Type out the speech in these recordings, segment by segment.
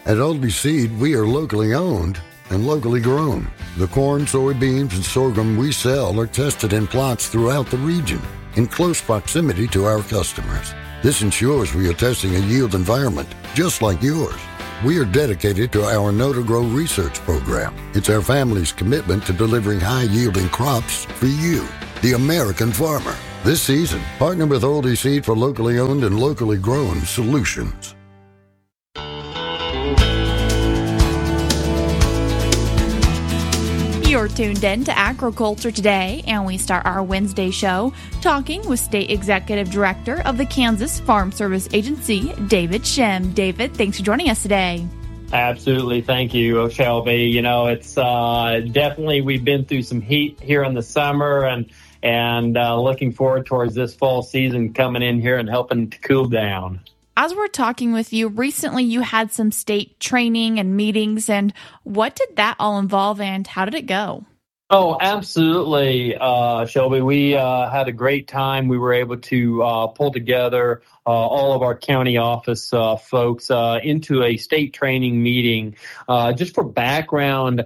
At Aldi Seed, we are locally owned and locally grown. The corn, soybeans, and sorghum we sell are tested in plots throughout the region in close proximity to our customers. This ensures we are testing a yield environment just like yours. We are dedicated to our Know to Grow research program. It's our family's commitment to delivering high-yielding crops for you, the American farmer. This season, partner with Aldi Seed for locally owned and locally grown solutions. You're tuned in to Agriculture Today, and we start our Wednesday show talking with State Executive Director of the Kansas Farm Service Agency, David Shem. David, thanks for joining us today. Absolutely. Thank you, Shelby. You know, it's definitely, we've been through some heat here in the summer and looking forward towards this fall season coming in here and helping to cool down. As we're talking with you, recently you had some state training and meetings, and what did that all involve and how did it go? Oh, absolutely, Shelby. We had a great time. We were able to pull together all of our county office folks into a state training meeting. Just for background,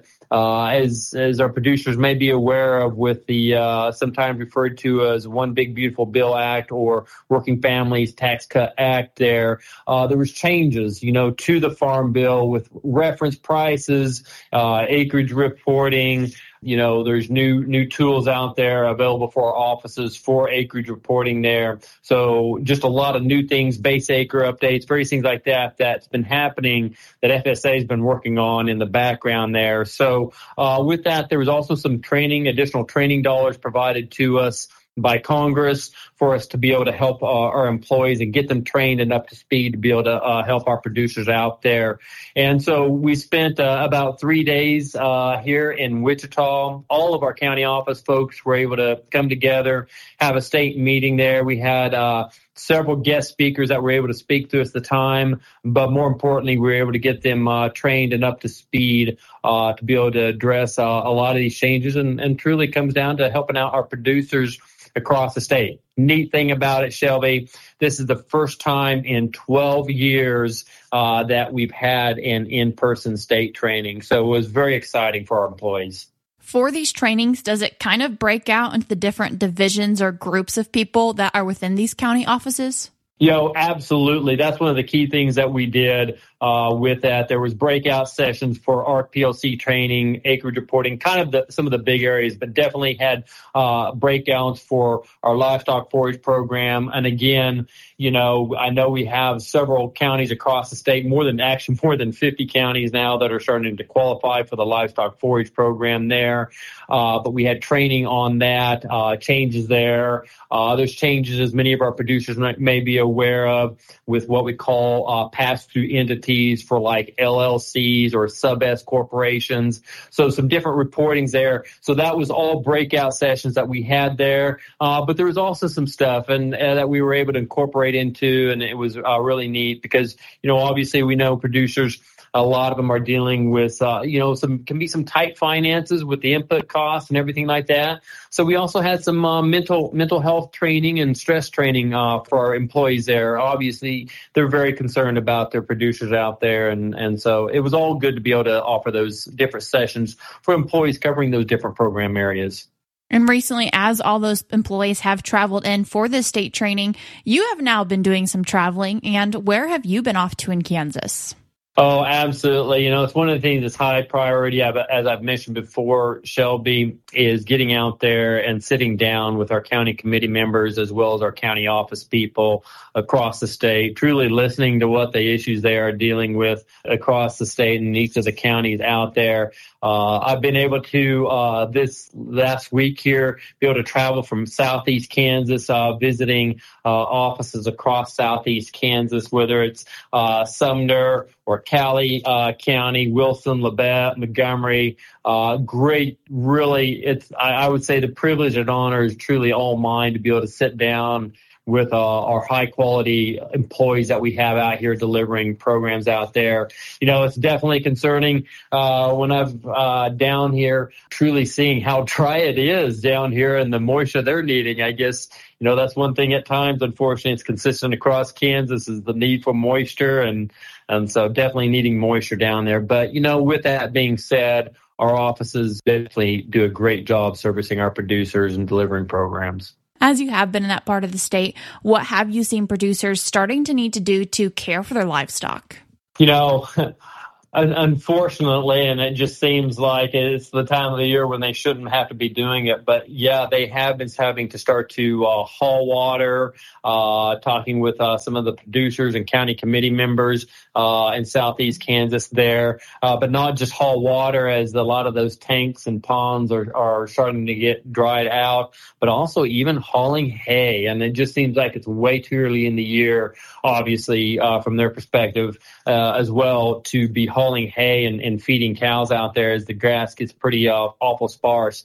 as our producers may be aware of, with the sometimes referred to as One Big Beautiful Bill Act or Working Families Tax Cut Act, there was changes, to the Farm Bill with reference prices, acreage reporting. There's new tools out there available for our offices for acreage reporting there. So just a lot of new things, base acre updates, various things like that's been happening that FSA has been working on in the background there. So with that, there was also some additional training dollars provided to us by Congress for us to be able to help our employees and get them trained and up to speed to be able to help our producers out there. And so we spent about 3 days here in Wichita. All of our county office folks were able to come together, have a state meeting there. We had several guest speakers that were able to speak to us at the time, but more importantly, we were able to get them trained and up to speed to be able to address a lot of these changes, and truly comes down to helping out our producers across the state. Neat thing about it, Shelby, this is the first time in 12 years that we've had an in-person state training. So it was very exciting for our employees. For these trainings, does it kind of break out into the different divisions or groups of people that are within these county offices? Absolutely. That's one of the key things that we did with that. There was breakout sessions for ARC PLC training, acreage reporting, kind of some of the big areas, but definitely had breakouts for our livestock forage program. And again, I know we have several counties across the state, more than 50 counties now that are starting to qualify for the livestock forage program there. But we had training on that, changes there. There's changes, as many of our producers may be aware of, with what we call pass-through entities for like LLCs or sub-S corporations. So some different reportings there. So that was all breakout sessions that we had there. But there was also some stuff and that we were able to incorporate into, and it was really neat because, obviously we know producers, a lot of them are dealing with, some tight finances with the input costs and everything like that. So we also had some mental health training and stress training for our employees there. Obviously, they're very concerned about their producers out there. And so it was all good to be able to offer those different sessions for employees covering those different program areas. And recently, as all those employees have traveled in for this state training, you have now been doing some traveling. And where have you been off to in Kansas? Oh, absolutely. It's one of the things that's high priority, as I've mentioned before, Shelby, is getting out there and sitting down with our county committee members as well as our county office people across the state, truly listening to what the issues they are dealing with across the state and each of the counties out there. I've been able to, this last week here, be able to travel from Southeast Kansas, visiting offices across Southeast Kansas, whether it's Sumner or Cali County, Wilson, Labette, Montgomery. Great, really, I would say the privilege and honor is truly all mine to be able to sit down with our high-quality employees that we have out here delivering programs out there. It's definitely concerning when I'm down here, truly seeing how dry it is down here and the moisture they're needing. I guess, that's one thing at times, unfortunately, it's consistent across Kansas is the need for moisture. And so definitely needing moisture down there. But, with that being said, our offices definitely do a great job servicing our producers and delivering programs. As you have been in that part of the state, what have you seen producers starting to need to do to care for their livestock? Unfortunately, and it just seems like it's the time of the year when they shouldn't have to be doing it. But yeah, they have been having to start to haul water, talking with some of the producers and county committee members in southeast Kansas there. But not just haul water, as a lot of those tanks and ponds are starting to get dried out, but also even hauling hay. And it just seems like it's way too early in the year, obviously, from their perspective as well, to be hauling hay and feeding cows out there as the grass gets pretty awful sparse.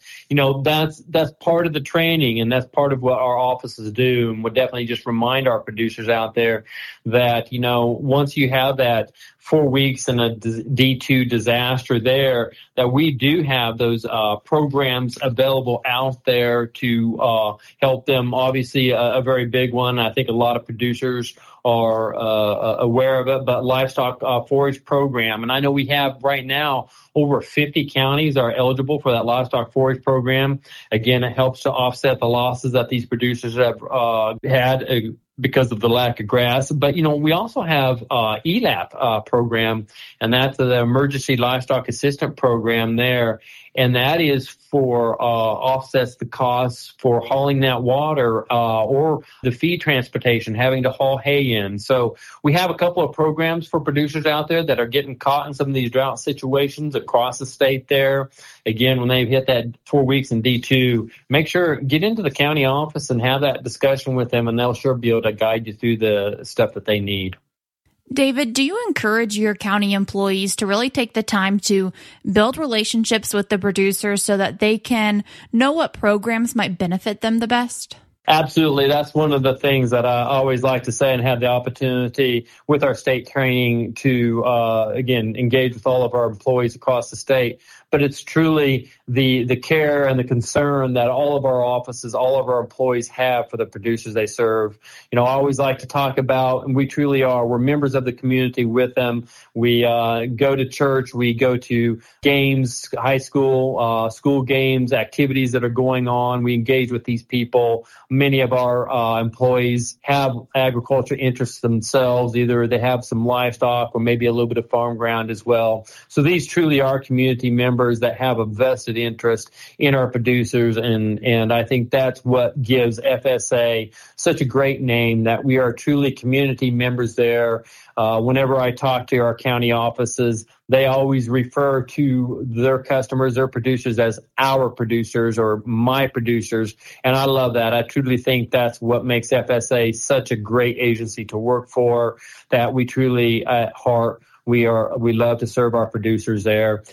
That's part of the training, and that's part of what our offices do. And we'll definitely just remind our producers out there that, once you have that 4 weeks in a D2 disaster there, that we do have those programs available out there to help them. Obviously, a very big one. I think a lot of producers are aware of it, but livestock forage program. And I know we have right now over 50 counties are eligible for that livestock forage program. Again, it helps to offset the losses that these producers have had because of the lack of grass. But, we also have ELAP program, and that's the Emergency Livestock Assistant Program there. And that is for offsets the costs for hauling that water or the feed transportation, having to haul hay in. So we have a couple of programs for producers out there that are getting caught in some of these drought situations across the state there. Again, when they've hit that 4 weeks in D2, make sure, get into the county office and have that discussion with them, and they'll sure be able to guide you through the stuff that they need. David, do you encourage your county employees to really take the time to build relationships with the producers so that they can know what programs might benefit them the best? Absolutely. That's one of the things that I always like to say, and have the opportunity with our state training to, again, engage with all of our employees across the state. But it's truly the care and the concern that all of our offices, all of our employees have for the producers they serve. I always like to talk about, and we truly are, we're members of the community with them. We go to church, we go to games, high school, school games, activities that are going on. We engage with these people. Many of our employees have agriculture interests themselves. Either they have some livestock or maybe a little bit of farm ground as well. So these truly are community members that have a vested interest in our producers. And I think that's what gives FSA such a great name, that we are truly community members there. Whenever I talk to our county offices, they always refer to their customers, their producers, as our producers or my producers. And I love that. I truly think that's what makes FSA such a great agency to work for, that we truly at heart, we love to serve our producers there.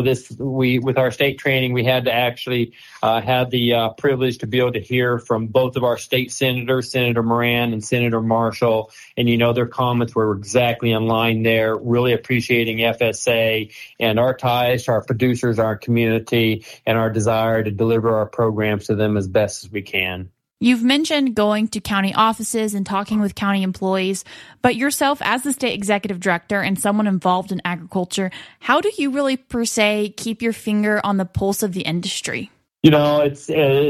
With our state training, we had to actually have the privilege to be able to hear from both of our state senators, Senator Moran and Senator Marshall. And, their comments were exactly in line there, really appreciating FSA and our ties to our producers, our community, and our desire to deliver our programs to them as best as we can. You've mentioned going to county offices and talking with county employees, but yourself as the state executive director and someone involved in agriculture, how do you really, per se, keep your finger on the pulse of the industry? It's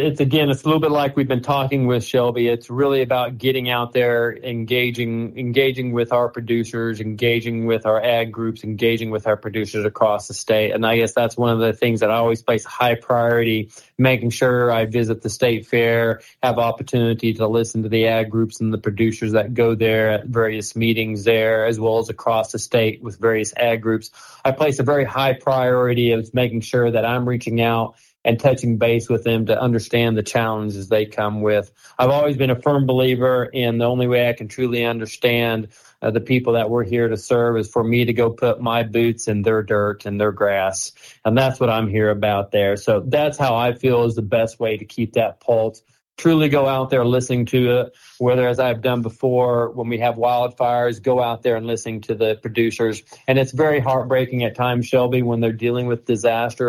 a little bit like we've been talking with Shelby. It's really about getting out there, engaging with our producers, engaging with our ag groups, engaging with our producers across the state. And I guess that's one of the things that I always place high priority, making sure I visit the state fair, have opportunity to listen to the ag groups and the producers that go there at various meetings there, as well as across the state with various ag groups. I place a very high priority of making sure that I'm reaching out and touching base with them to understand the challenges they come with. I've always been a firm believer in the only way I can truly understand the people that we're here to serve is for me to go put my boots in their dirt and their grass. And that's what I'm here about there. So that's how I feel is the best way to keep that pulse. Truly go out there listening to it, whether, as I've done before, when we have wildfires, go out there and listening to the producers. And it's very heartbreaking at times, Shelby, when they're dealing with disaster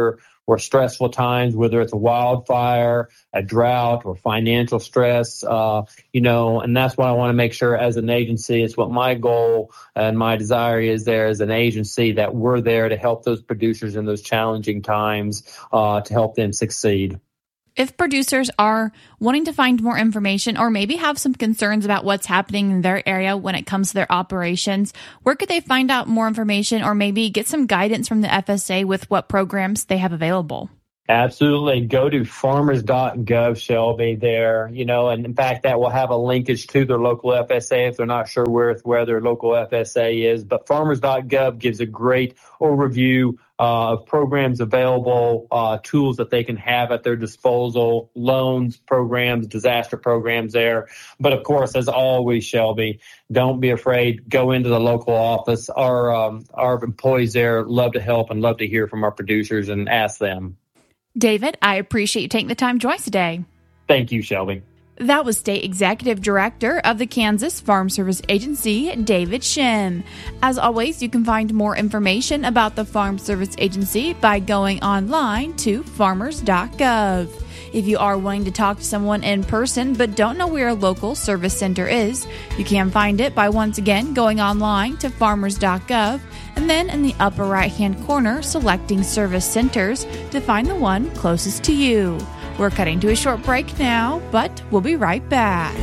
or stressful times, whether it's a wildfire, a drought, or financial stress, and that's what I want to make sure as an agency. It's what my goal and my desire is there as an agency, that we're there to help those producers in those challenging times, to help them succeed. If producers are wanting to find more information or maybe have some concerns about what's happening in their area when it comes to their operations, where could they find out more information or maybe get some guidance from the FSA with what programs they have available? Absolutely. Go to farmers.gov, Shelby, there, and in fact, that will have a linkage to their local FSA if they're not sure where their local FSA is. But farmers.gov gives a great overview of programs available, tools that they can have at their disposal, loans, programs, disaster programs there. But of course, as always, Shelby, don't be afraid. Go into the local office. Our employees there love to help and love to hear from our producers and ask them. David, I appreciate you taking the time to join us today. Thank you, Shelby. That was State Executive Director of the Kansas Farm Service Agency, David Shim. As always, you can find more information about the Farm Service Agency by going online to farmers.gov. If you are wanting to talk to someone in person but don't know where a local service center is, you can find it by once again going online to farmers.gov and then in the upper right-hand corner selecting Service Centers to find the one closest to you. We're cutting to a short break now, but we'll be right back.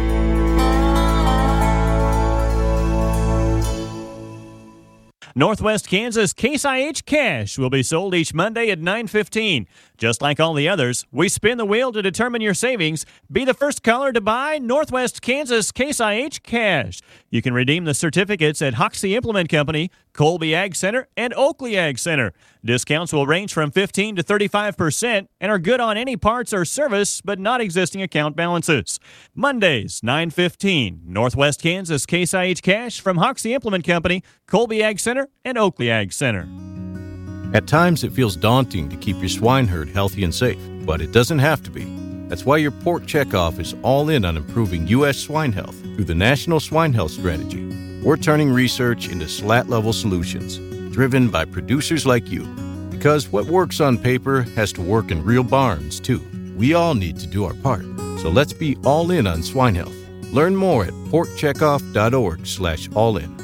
Northwest Kansas Case IH Cash will be sold each Monday at 9:15. Just like all the others, we spin the wheel to determine your savings. Be the first caller to buy Northwest Kansas Case IH Cash. You can redeem the certificates at Hoxie Implement Company, Colby Ag Center, and Oakley Ag Center. Discounts will range from 15 to 35% and are good on any parts or service, but not existing account balances. Mondays, 9:15, Northwest Kansas Case IH Cash from Hoxie Implement Company, Colby Ag Center, and Oakley Ag Center. At times, it feels daunting to keep your swine herd healthy and safe, but it doesn't have to be. That's why your Pork Checkoff is all in on improving U.S. swine health through the National Swine Health Strategy. We're turning research into SLAT-level solutions, driven by producers like you. Because what works on paper has to work in real barns, too. We all need to do our part. So let's be all in on swine health. Learn more at porkcheckoff.org/all-in.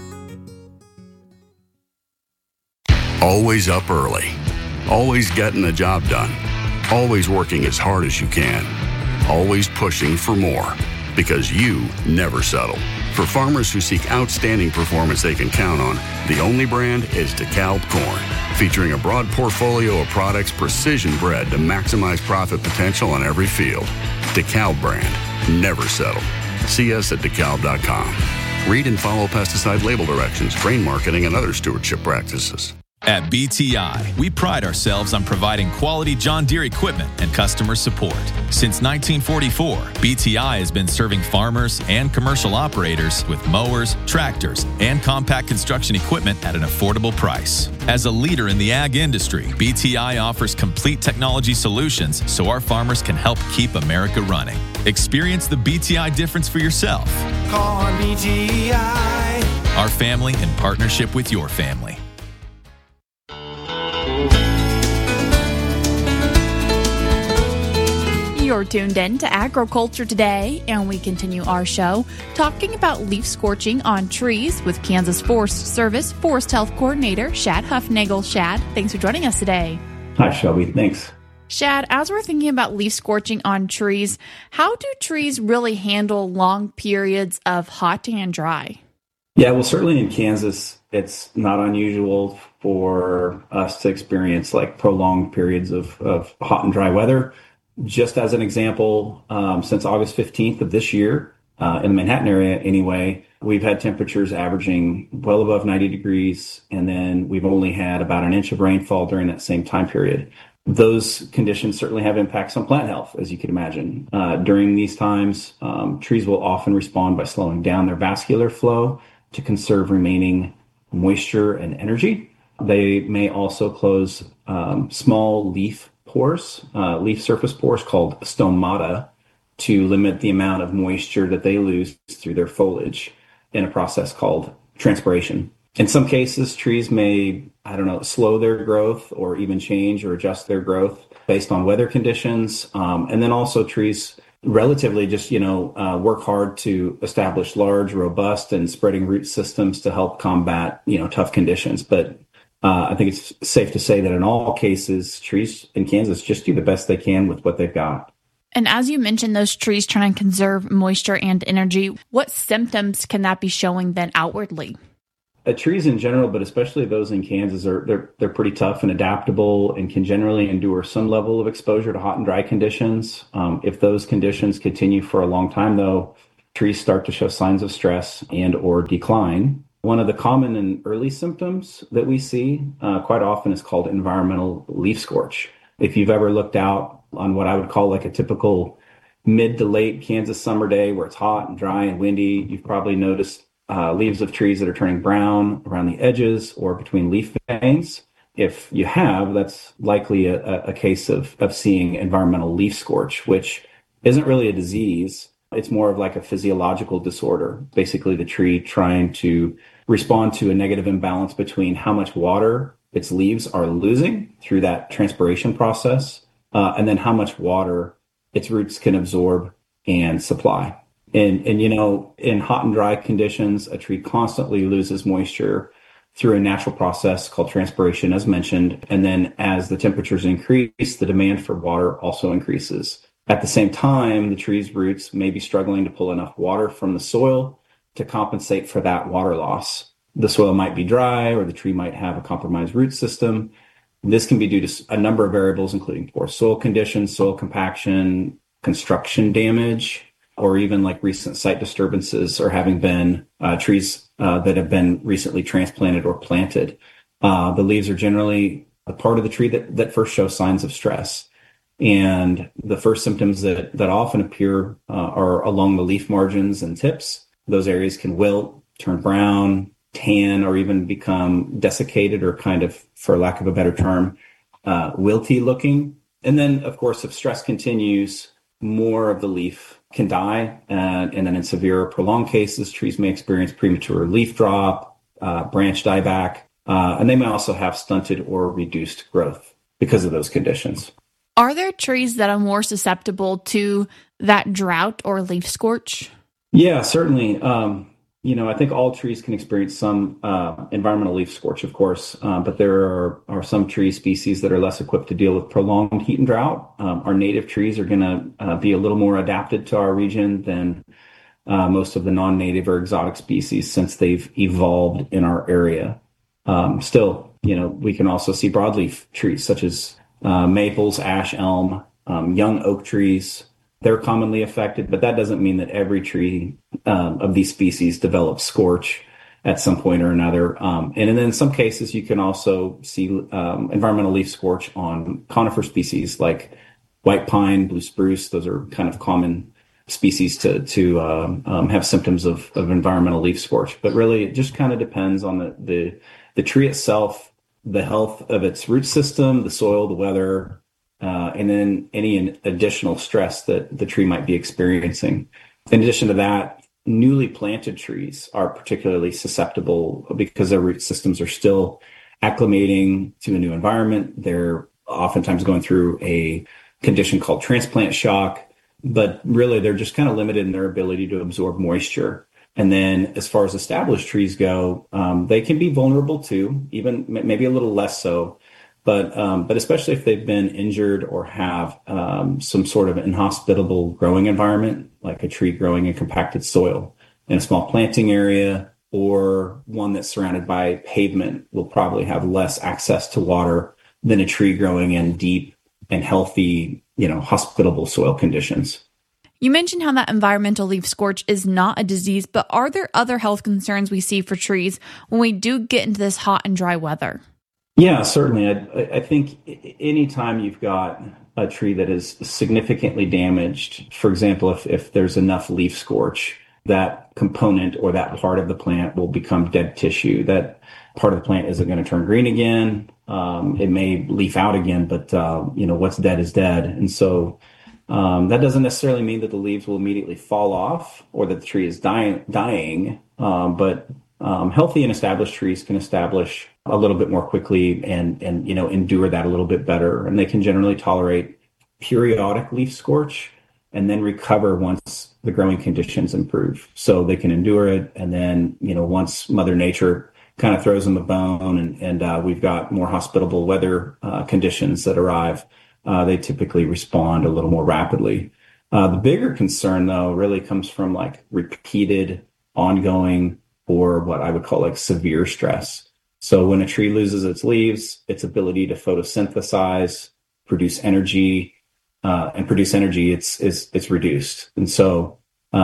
Always up early. Always getting the job done. Always working as hard as you can. Always pushing for more. Because you never settle. For farmers who seek outstanding performance they can count on, the only brand is DeKalb Corn. Featuring a broad portfolio of products precision bred to maximize profit potential on every field. DeKalb brand. Never settle. See us at DeKalb.com. Read and follow pesticide label directions, grain marketing, and other stewardship practices. At BTI, we pride ourselves on providing quality John Deere equipment and customer support. Since 1944, BTI has been serving farmers and commercial operators with mowers, tractors, and compact construction equipment at an affordable price. As a leader in the ag industry, BTI offers complete technology solutions so our farmers can help keep America running. Experience the BTI difference for yourself. Call on BTI. Our family in partnership with your family. You're tuned in to Agriculture Today, and we continue our show talking about leaf scorching on trees with Kansas Forest Service Forest Health Coordinator Shad Huffnagel. Shad, thanks for joining us today. Hi, Shelby. Thanks. Shad, as we're thinking about leaf scorching on trees, how do trees really handle long periods of hot and dry? Yeah, well, certainly in Kansas, it's not unusual for us to experience like prolonged periods of hot and dry weather. Just as an example, since August 15th of this year, in the Manhattan area anyway, we've had temperatures averaging well above 90 degrees, and then we've only had about an inch of rainfall during that same time period. Those conditions certainly have impacts on plant health, as you can imagine. During these times, trees will often respond by slowing down their vascular flow to conserve remaining moisture and energy. They may also close small leaf pores, leaf surface pores called stomata, to limit the amount of moisture that they lose through their foliage in a process called transpiration. In some cases, trees may, slow their growth or even change or adjust their growth based on weather conditions. And then also trees relatively just, work hard to establish large, robust, and spreading root systems to help combat, tough conditions. But I think it's safe to say that in all cases, trees in Kansas just do the best they can with what they've got. And as you mentioned, those trees trying to conserve moisture and energy, what symptoms can that be showing then outwardly? Trees in general, but especially those in Kansas, they're pretty tough and adaptable and can generally endure some level of exposure to hot and dry conditions. If those conditions continue for a long time, though, trees start to show signs of stress and or decline. One of the common and early symptoms that we see quite often is called environmental leaf scorch. If you've ever looked out on what I would call like a typical mid to late Kansas summer day where it's hot and dry and windy, you've probably noticed leaves of trees that are turning brown around the edges or between leaf veins. If you have, that's likely a case of seeing environmental leaf scorch, which isn't really a disease. It's more of like a physiological disorder, basically the tree trying to respond to a negative imbalance between how much water its leaves are losing through that transpiration process, and then how much water its roots can absorb and supply. And in hot and dry conditions, a tree constantly loses moisture through a natural process called transpiration, as mentioned. And then as the temperatures increase, the demand for water also increases. At the same time, the tree's roots may be struggling to pull enough water from the soil to compensate for that water loss. The soil might be dry, or the tree might have a compromised root system. This can be due to a number of variables, including poor soil conditions, soil compaction, construction damage, or even like recent site disturbances, or having been trees that have been recently transplanted or planted. The leaves are generally a part of the tree that first show signs of stress. And the first symptoms that often appear are along the leaf margins and tips. Those areas can wilt, turn brown, tan, or even become desiccated or kind of, for lack of a better term, wilty looking. And then, of course, if stress continues, more of the leaf can die. And then in severe or prolonged cases, trees may experience premature leaf drop, branch dieback, and they may also have stunted or reduced growth because of those conditions. Are there trees that are more susceptible to that drought or leaf scorch? Yeah, certainly. I think all trees can experience some environmental leaf scorch, of course, but there are some tree species that are less equipped to deal with prolonged heat and drought. Our native trees are going to be a little more adapted to our region than most of the non-native or exotic species, since they've evolved in our area. Still, we can also see broadleaf trees such as maples, ash, elm, young oak trees. They're commonly affected, but that doesn't mean that every tree of these species develops scorch at some point or another. And then in some cases, you can also see environmental leaf scorch on conifer species like white pine, blue spruce. Those are kind of common species to have symptoms of environmental leaf scorch. But really, it just kind of depends on the tree itself, the health of its root system, the soil, the weather, and then any additional stress that the tree might be experiencing. In addition to that, newly planted trees are particularly susceptible because their root systems are still acclimating to a new environment. They're oftentimes going through a condition called transplant shock, but really they're just kind of limited in their ability to absorb moisture. And then as far as established trees go, they can be vulnerable too, even maybe a little less so. But especially if they've been injured or have some sort of inhospitable growing environment, like a tree growing in compacted soil in a small planting area, or one that's surrounded by pavement, will probably have less access to water than a tree growing in deep and healthy, hospitable soil conditions. You mentioned how that environmental leaf scorch is not a disease, but are there other health concerns we see for trees when we do get into this hot and dry weather? Yeah, certainly. I think anytime you've got a tree that is significantly damaged, for example, if there's enough leaf scorch, that component or that part of the plant will become dead tissue. That part of the plant isn't going to turn green again. It may leaf out again, but what's dead is dead. And so that doesn't necessarily mean that the leaves will immediately fall off or that the tree is dying. But Healthy and established trees can establish a little bit more quickly and endure that a little bit better. And they can generally tolerate periodic leaf scorch and then recover once the growing conditions improve. So they can endure it. And then, once Mother Nature kind of throws them a bone and we've got more hospitable weather conditions that arrive, they typically respond a little more rapidly. The bigger concern, though, really comes from like repeated, ongoing, or what I would call like severe stress. So when a tree loses its leaves, its ability to photosynthesize, produce energy, it's reduced. And so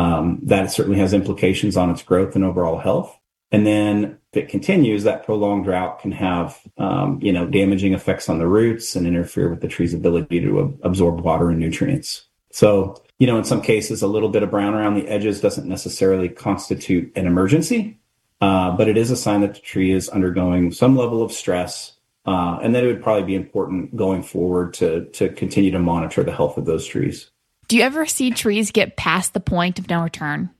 that certainly has implications on its growth and overall health. And then if it continues, that prolonged drought can have, damaging effects on the roots and interfere with the tree's ability to absorb water and nutrients. So, in some cases, a little bit of brown around the edges doesn't necessarily constitute an emergency, but it is a sign that the tree is undergoing some level of stress, and that it would probably be important going forward to continue to monitor the health of those trees. Do you ever see trees get past the point of no return?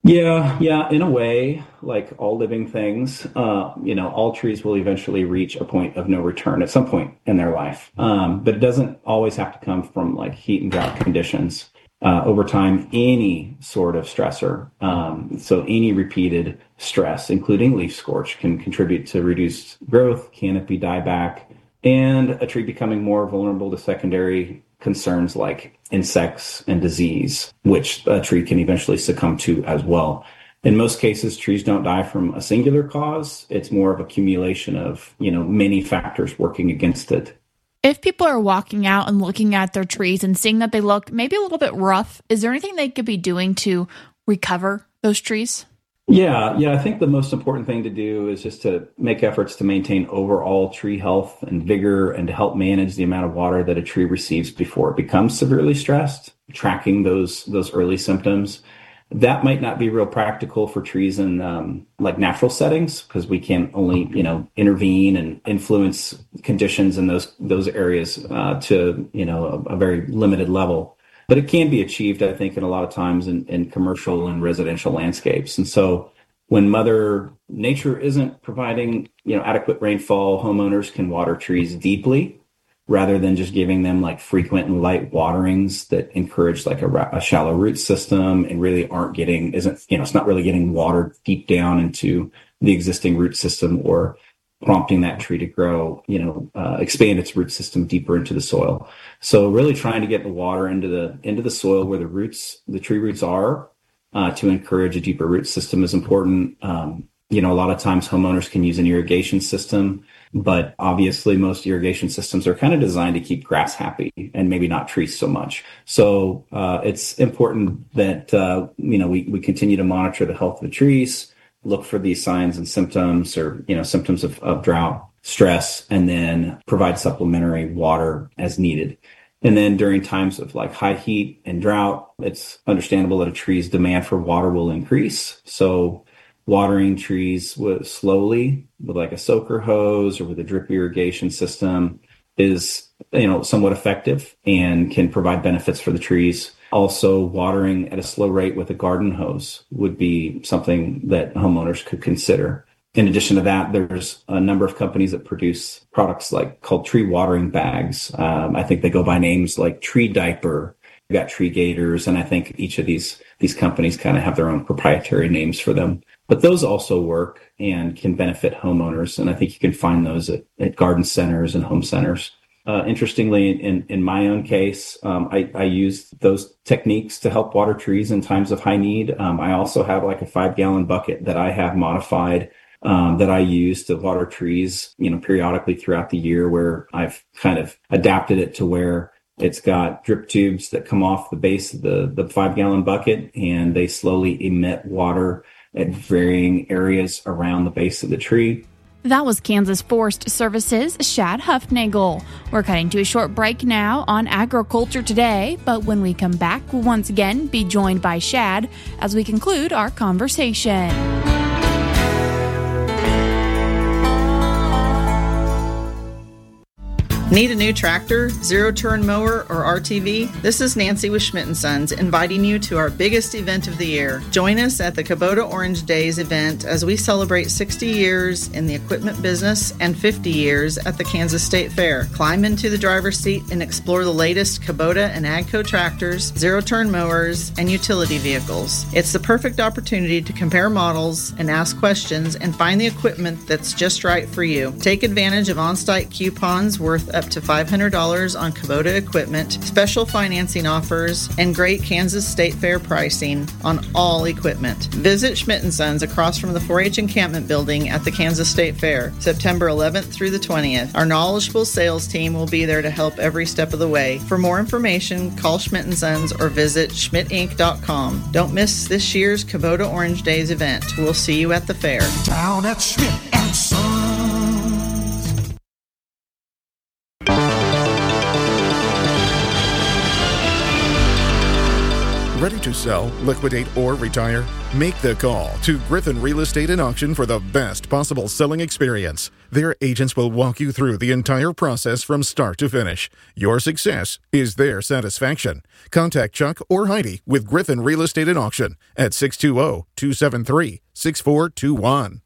Yeah. In a way, like all living things, all trees will eventually reach a point of no return at some point in their life. But it doesn't always have to come from like heat and drought conditions. Over time, any sort of stressor, so any repeated stress, including leaf scorch, can contribute to reduced growth, canopy dieback, and a tree becoming more vulnerable to secondary concerns like insects and disease, which a tree can eventually succumb to as well. In most cases, trees don't die from a singular cause. It's more of accumulation of, many factors working against it. If people are walking out and looking at their trees and seeing that they look maybe a little bit rough, is there anything they could be doing to recover those trees? Yeah. I think the most important thing to do is just to make efforts to maintain overall tree health and vigor and to help manage the amount of water that a tree receives before it becomes severely stressed, tracking those early symptoms. That might not be real practical for trees in like natural settings because we can only, intervene and influence conditions in those areas to, a very limited level. But it can be achieved, I think, in a lot of times in commercial and residential landscapes. And so when Mother Nature isn't providing, adequate rainfall, homeowners can water trees deeply rather than just giving them like frequent and light waterings that encourage like a shallow root system and really it's not really getting water deep down into the existing root system or prompting that tree to grow, expand its root system deeper into the soil. So really trying to get the water into the soil where the tree roots are to encourage a deeper root system is important. A lot of times homeowners can use an irrigation system, but obviously most irrigation systems are kind of designed to keep grass happy and maybe not trees so much. So it's important that, we continue to monitor the health of the trees, look for these signs and symptoms or, symptoms of drought, stress, and then provide supplementary water as needed. And then during times of like high heat and drought, it's understandable that a tree's demand for water will increase. So watering trees slowly with like a soaker hose or with a drip irrigation system is, somewhat effective and can provide benefits for the trees. Also, watering at a slow rate with a garden hose would be something that homeowners could consider. In addition to that, there's a number of companies that produce products called tree watering bags. I think they go by names like Tree Diaper. We've got Tree Gators, and I think each of these companies kind of have their own proprietary names for them. But those also work and can benefit homeowners, and I think you can find those at garden centers and home centers. Interestingly, in my own case, I use those techniques to help water trees in times of high need. I also have like a 5-gallon bucket that I have modified that I use to water trees, periodically throughout the year, where I've kind of adapted it to where it's got drip tubes that come off the base of the 5-gallon bucket, and they slowly emit water at varying areas around the base of the tree. That was Kansas Forest Service's Shad Huffnagel. We're cutting to a short break now on Agriculture Today, but when we come back, we'll once again be joined by Shad as we conclude our conversation. Need a new tractor, zero-turn mower, or RTV? This is Nancy with Schmidt & Sons inviting you to our biggest event of the year. Join us at the Kubota Orange Days event as we celebrate 60 years in the equipment business and 50 years at the Kansas State Fair. Climb into the driver's seat and explore the latest Kubota and AGCO tractors, zero-turn mowers, and utility vehicles. It's the perfect opportunity to compare models and ask questions and find the equipment that's just right for you. Take advantage of on-site coupons worth up to $500 on Kubota equipment, special financing offers, and great Kansas State Fair pricing on all equipment. Visit Schmidt & Sons across from the 4-H encampment building at the Kansas State Fair, September 11th through the 20th. Our knowledgeable sales team will be there to help every step of the way. For more information, call Schmidt & Sons or visit schmidtinc.com. Don't miss this year's Kubota Orange Days event. We'll see you at the fair. Down at Schmidt & Sons. Ready to sell, liquidate, or retire? Make the call to Griffin Real Estate and Auction for the best possible selling experience. Their agents will walk you through the entire process from start to finish. Your success is their satisfaction. Contact Chuck or Heidi with Griffin Real Estate and Auction at 620-273-6421.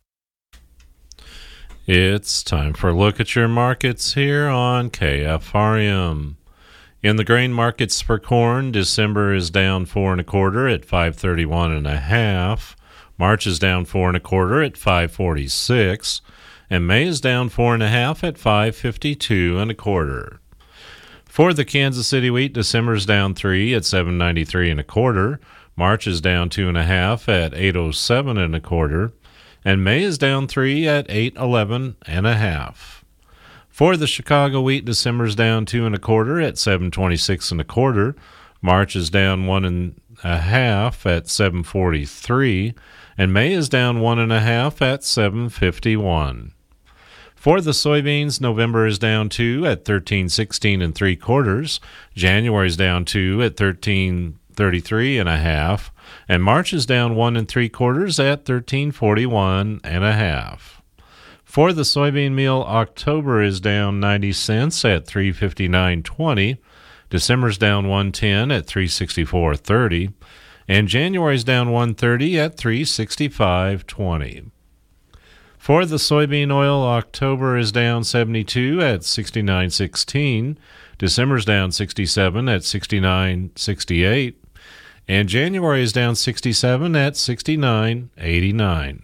It's time for a look at your markets here on KFRM. In the grain markets for corn, December is down 4 1/4 at 531.5. March is down 4 1/4 at 546, and May is down 4 1/2 at 552 1/4. For the Kansas City wheat, December is down 3 at 793 1/4. March is down 2 1/2 at 807 1/4, and May is down 3 at 811 1/2. For the Chicago wheat, December's down 2 1/4 at 726 1/4. March is down 1 1/2 at 743, and May is down 1 1/2 at 751. For the soybeans, November is down 2 at 1316 3/4. January is down 2 at 1333 1/2, and March is down 1 3/4 at 1341 1/2. For the soybean meal, October is down 90 cents at 359.20. December's down 110 at 364.30, and January's down 130 at 365.20. For the soybean oil, October is down 72 at 69.16. December's down 67 at 69.68, and January is down 67 at 69.89.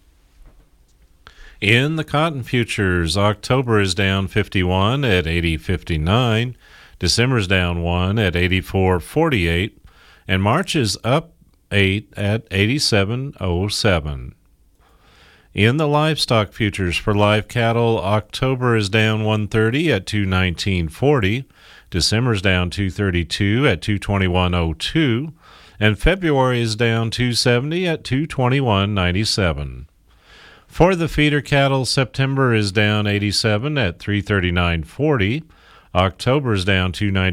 In the cotton futures, October is down 51 at 80.59, December's down 1 at 84.48, and March is up 8 at 87.07. In the livestock futures for live cattle, October is down 130 at 219.40, December's down 232 at 221.02, and February is down 270 at 221.97. For the feeder cattle, September is down 87 at 339.40. October is down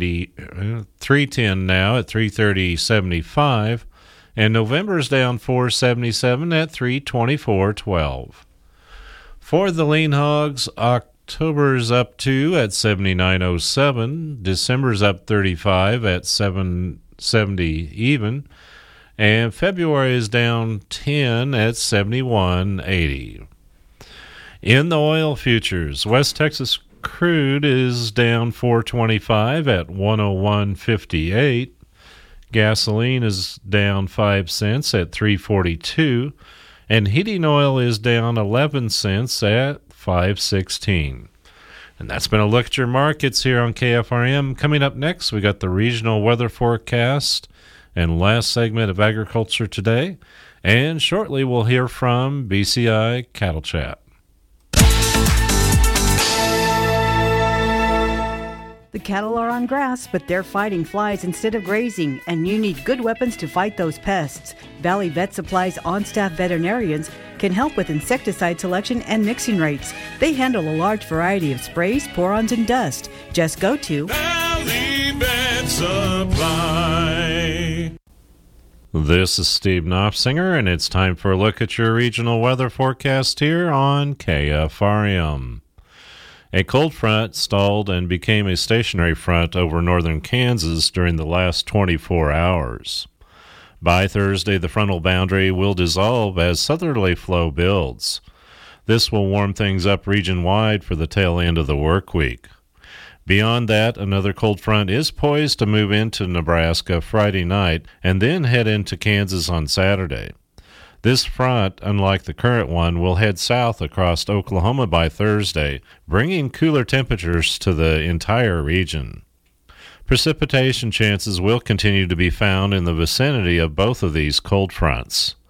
310 now at 330.75, and November is down 477 at 324.12. For the lean hogs, October is up 2 at 79.07. December's up 35 at 770 even. And February is down 10 at 71.80. In the oil futures, West Texas crude is down 4.25 at 101.58. Gasoline is down 5 cents at 3.42, and heating oil is down 11 cents at 5.16. And that's been a look at your markets here on KFRM. Coming up next, we got the regional weather forecast and last segment of Agriculture Today, and shortly we'll hear from BCI Cattle Chat. The cattle are on grass, but they're fighting flies instead of grazing, and you need good weapons to fight those pests. Valley Vet Supply's on-staff veterinarians can help with insecticide selection and mixing rates. They handle a large variety of sprays, pour-ons, and dust. Just go to Valley Vet Supply. This is Steve Knopfsinger, and it's time for a look at your regional weather forecast here on KFRM. A cold front stalled and became a stationary front over northern Kansas during the last 24 hours. By Thursday, the frontal boundary will dissolve as southerly flow builds. This will warm things up region-wide for the tail end of the work week. Beyond that, another cold front is poised to move into Nebraska Friday night and then head into Kansas on Saturday. This front, unlike the current one, will head south across Oklahoma by Thursday, bringing cooler temperatures to the entire region. Precipitation chances will continue to be found in the vicinity of both of these cold fronts.